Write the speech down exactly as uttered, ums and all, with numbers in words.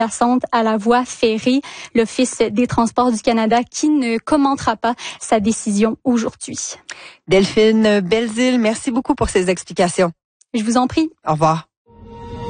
adjacente à la voie ferrée. L'Office des transports du Canada qui ne commentera pas sa décision aujourd'hui. Delphine Belzile, merci beaucoup pour ces explications. Je vous en prie. Au revoir.